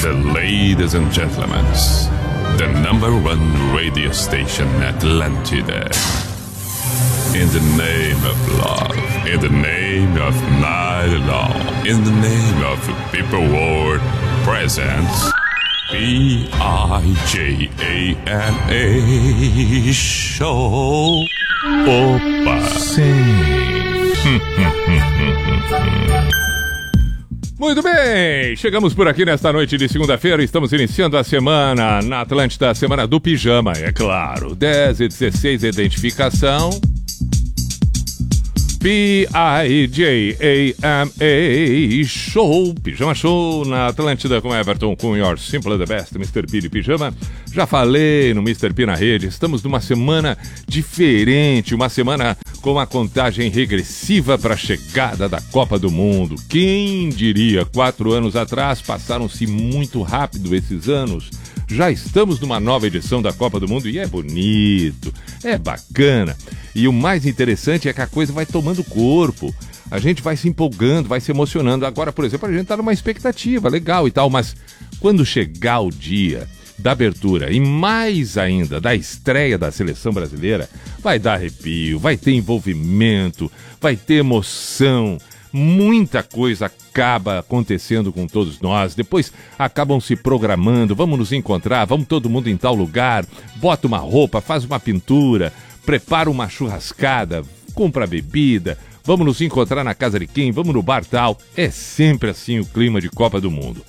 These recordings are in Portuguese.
Ladies and gentlemen, the number one radio station Atlântida. In the name of love, in the name of night long, in the name of people world presents P-I-J-A-M-A Show. Opa! Sim. Muito bem, chegamos por aqui nesta noite de segunda-feira, estamos iniciando a semana na Atlântida, a semana do pijama, é claro. 10 e 16, identificação. P-I-J-A-M-A Show, Pijama Show na Atlântida com Everton, com Your Simple the Best, Mr. P de Pijama. Já falei no Mr. P na rede, estamos numa semana diferente, uma semana com a contagem regressiva para a chegada da Copa do Mundo. Quem diria, 4 anos atrás, passaram-se muito rápido esses anos. Já estamos numa nova edição da Copa do Mundo e é bonito, é bacana. E o mais interessante é que a coisa vai tomando corpo. A gente vai se empolgando, vai se emocionando. Agora, por exemplo, a gente está numa expectativa legal e tal, mas quando chegar o dia da abertura e mais ainda da estreia da seleção brasileira, vai dar arrepio, vai ter envolvimento, vai ter emoção. Muita coisa acaba acontecendo com todos nós, depois acabam se programando, vamos nos encontrar, vamos todo mundo em tal lugar, bota uma roupa, faz uma pintura, prepara uma churrascada, compra bebida, vamos nos encontrar na casa de quem, vamos no bar tal. É sempre assim o clima de Copa do Mundo.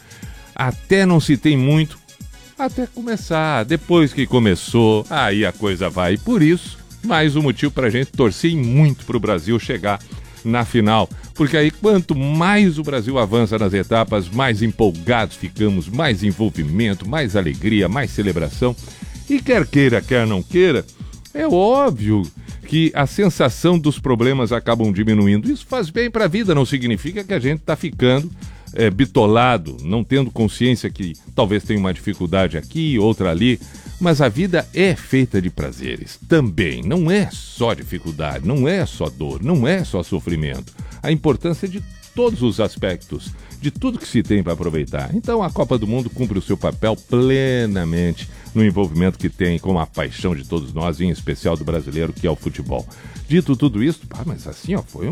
Até não se tem muito, até começar, depois que começou, aí a coisa vai. E por isso, mais um motivo para a gente torcer muito para o Brasil chegar na final, porque aí quanto mais o Brasil avança nas etapas, mais empolgados ficamos, mais envolvimento, mais alegria, mais celebração. E quer queira, quer não queira, é óbvio que a sensação dos problemas acabam diminuindo. Isso faz bem para a vida, não significa que a gente está ficando bitolado, não tendo consciência que talvez tenha uma dificuldade aqui, outra ali. Mas a vida é feita de prazeres também, não é só dificuldade, não é só dor, não é só sofrimento. A importância de todos os aspectos, de tudo que se tem para aproveitar. Então a Copa do Mundo cumpre o seu papel plenamente no envolvimento que tem com a paixão de todos nós, em especial do brasileiro, que é o futebol. Dito tudo isso, mas assim, foi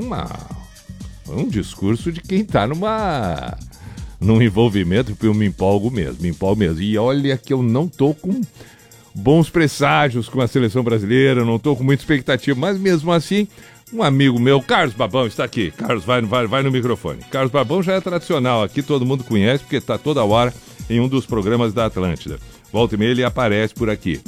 um discurso de quem está num envolvimento que eu me empolgo mesmo. E olha que eu não tô com bons presságios com a seleção brasileira, não tô com muita expectativa, mas mesmo assim, um amigo meu, Carlos Babão, está aqui. Carlos, vai no microfone. Carlos Babão já é tradicional aqui, todo mundo conhece, porque está toda hora em um dos programas da Atlântida. Volta e meia ele aparece por aqui.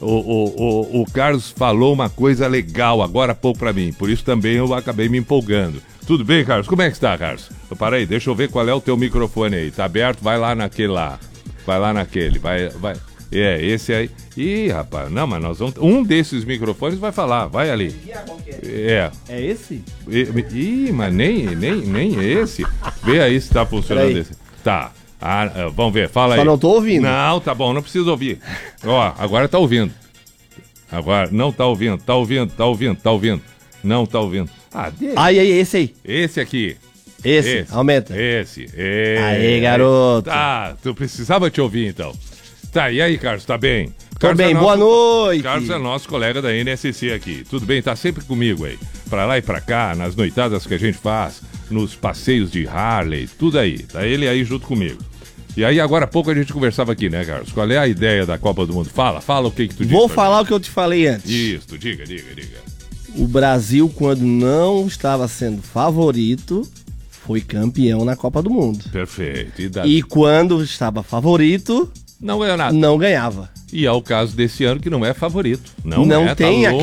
O Carlos falou uma coisa legal agora há pouco para mim, por isso também eu acabei me empolgando. Tudo bem, Carlos? Como é que está, Carlos? Para aí, deixa eu ver qual é o teu microfone aí. Tá aberto? Vai lá naquele lá. Vai lá naquele. Vai. É, esse aí. Ih, rapaz, não, mas nós vamos... Um desses microfones vai falar. Vai ali. É. É esse? Ih, mas nem esse. Vê aí se tá funcionando esse. Tá. Vamos ver, fala aí. Só não tô ouvindo. Não, tá bom, não precisa ouvir. Ó, agora tá ouvindo. Agora, não tá ouvindo. Tá ouvindo. Não tá ouvindo. Esse aí. Esse aqui. Esse. Aumenta. Esse. Aí, garoto. Tá, tu precisava te ouvir então. Tá, e aí, Carlos, tá bem? Tô bem, boa noite. Carlos é nosso colega da NSC aqui. Tudo bem? Tá sempre comigo aí. Pra lá e pra cá, nas noitadas que a gente faz, nos passeios de Harley, tudo aí. Tá ele aí junto comigo. E aí, agora há pouco a gente conversava aqui, né, Carlos? Qual é a ideia da Copa do Mundo? Fala o que tu disse. Vou falar o que eu te falei antes. Isso, diga. O Brasil, quando não estava sendo favorito, foi campeão na Copa do Mundo. Perfeito. E quando estava favorito, não ganhou nada. Não ganhava. E é o caso desse ano que não é favorito. Não tem tá longe,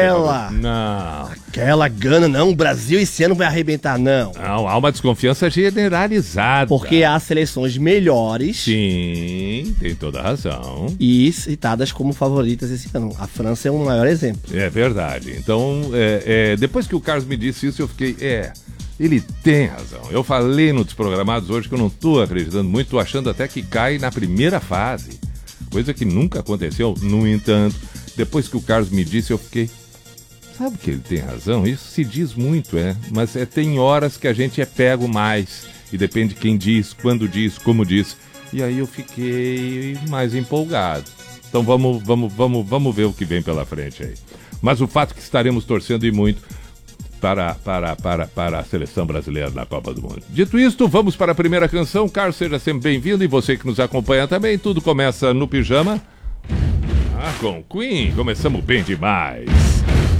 não. Aquela gana, não. O Brasil esse ano vai arrebentar, não. Não, há uma desconfiança generalizada. Porque há seleções melhores. Sim, tem toda a razão. E citadas como favoritas esse ano. A França é um maior exemplo. É verdade. Então, depois que o Carlos me disse isso, eu fiquei... Ele tem razão. Eu falei no Desprogramados hoje que eu não estou acreditando muito, estou achando até que cai na primeira fase. Coisa que nunca aconteceu. No entanto, depois que o Carlos me disse, eu fiquei... Sabe que ele tem razão? Isso se diz muito, mas tem horas que a gente é pego mais. E depende de quem diz, quando diz, como diz. E aí eu fiquei mais empolgado. Então vamos ver o que vem pela frente aí. Mas o fato é que estaremos torcendo e muito para a seleção brasileira na Copa do Mundo. Dito isto, vamos para a primeira canção. Carlos, seja sempre bem-vindo, e você que nos acompanha também. Tudo começa no Pijama. Com Queen, começamos bem demais.